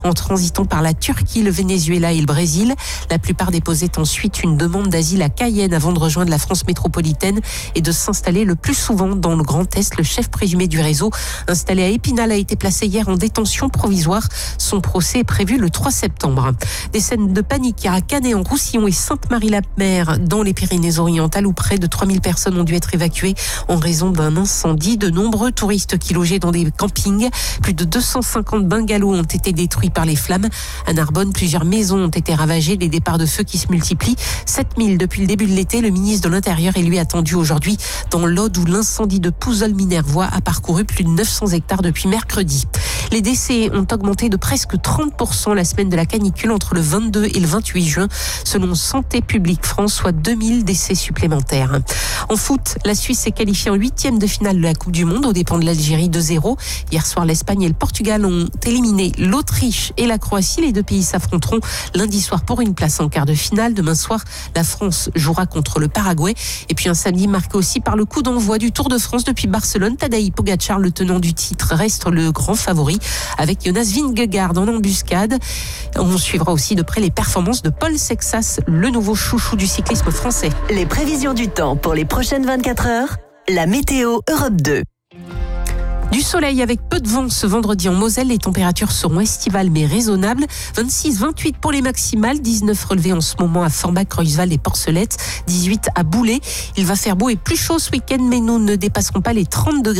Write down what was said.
en transitant par la Turquie, le Venezuela et le Brésil. La plupart déposaient ensuite une demande d'asile à Cayenne avant de rejoindre la France métropolitaine et de s'installer le plus souvent dans le Grand Est. Le chef présumé du réseau, installé à Épinal, a été placé hier en détention provisoire. Son procès est prévu le 3 septembre. Des scènes de panique à Canet, en Roussillon et Sainte-Marie-la-Mer dans les Pyrénées-Orientales où près de 3000 personnes ont dû être évacuées en raison d'un incendie. De nombreux touristes qui logeaient dans des campings. Plus de 250 bungalows ont été détruits par les flammes. À Narbonne, plusieurs maisons ont été ravagées. Des départs de feu qui se multiplient. 7000 depuis le début de l'été. Le ministre de l'Intérieur est lui attendu aujourd'hui dans l'Aude où l'incendie de Pouzol-Minervois a parcouru plus de 900 hectares depuis mercredi. Les décès ont augmenté de presque 30% la semaine de la canicule entre le 22 et le 28 juin, selon Santé publique France, soit 2000 décès supplémentaires. En foot, la Suisse s'est qualifiée en 8e de finale de la Coupe du Monde aux dépens de l'Algérie 2-0. Hier soir, l'Espagne et le Portugal ont éliminé l'Autriche et la Croatie. Les deux pays s'affronteront lundi soir pour une place en quart de finale. Demain soir, la France jouera contre le Paraguay. Et puis un samedi marqué aussi par le coup d'envoi du Tour de France depuis Barcelone. Tadej Pogačar, le tenant du titre, reste le grand favori avec Jonas Vingegaard en embuscade. On suivra aussi de près les performances de Paul Sexas, le nouveau chouchou du cyclisme français. Les prévisions du temps pour les prochaines 24 heures, la météo Europe 2. Du soleil avec peu de vent ce vendredi en Moselle. Les températures seront estivales mais raisonnables. 26-28 pour les maximales. 19 relevés en ce moment à Forbach, Creuswald et Porcelette. 18 à Boulay. Il va faire beau et plus chaud ce week-end, mais nous ne dépasserons pas les 30 degrés.